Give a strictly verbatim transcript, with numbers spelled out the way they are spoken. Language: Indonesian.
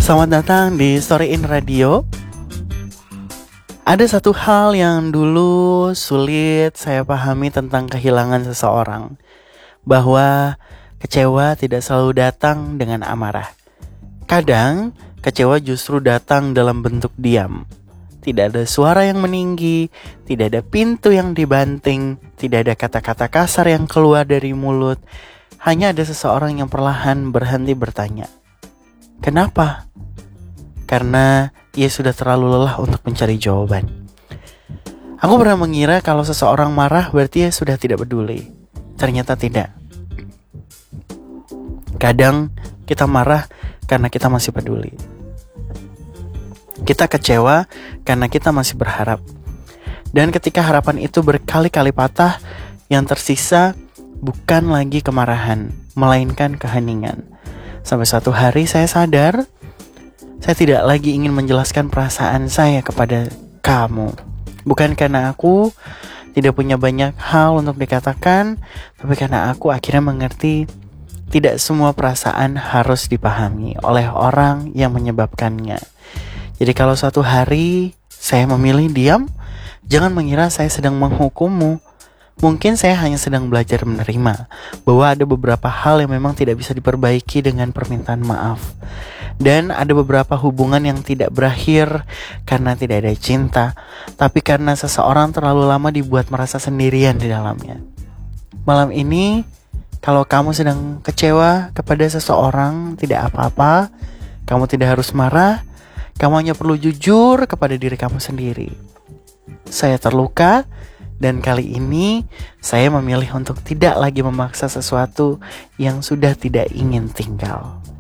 Selamat datang di Story in Radio. Ada satu hal yang dulu sulit saya pahami tentang kehilangan seseorang, bahwa kecewa tidak selalu datang dengan amarah. Kadang kecewa justru datang dalam bentuk diam. Tidak ada suara yang meninggi, tidak ada pintu yang dibanting, tidak ada kata-kata kasar yang keluar dari mulut. Hanya ada seseorang yang perlahan berhenti bertanya, "Kenapa?" Karena ia sudah terlalu lelah untuk mencari jawaban. Aku pernah mengira kalau seseorang marah berarti ia sudah tidak peduli. Ternyata tidak. Kadang kita marah karena kita masih peduli. Kita kecewa karena kita masih berharap. Dan ketika harapan itu berkali-kali patah, yang tersisa bukan lagi kemarahan, melainkan keheningan. Sampai suatu hari saya sadar, saya tidak lagi ingin menjelaskan perasaan saya kepada kamu. Bukan karena aku tidak punya banyak hal untuk dikatakan, tapi karena aku akhirnya mengerti tidak semua perasaan harus dipahami oleh orang yang menyebabkannya. Jadi kalau suatu hari saya memilih diam, jangan mengira saya sedang menghukummu. Mungkin saya hanya sedang belajar menerima bahwa ada beberapa hal yang memang tidak bisa diperbaiki dengan permintaan maaf. Dan ada beberapa hubungan yang tidak berakhir karena tidak ada cinta, tapi karena seseorang terlalu lama dibuat merasa sendirian di dalamnya. Malam ini, kalau kamu sedang kecewa kepada seseorang, tidak apa-apa. Kamu tidak harus marah. Kamu hanya perlu jujur kepada diri kamu sendiri. Saya terluka, dan kali ini saya memilih untuk tidak lagi memaksa sesuatu yang sudah tidak ingin tinggal.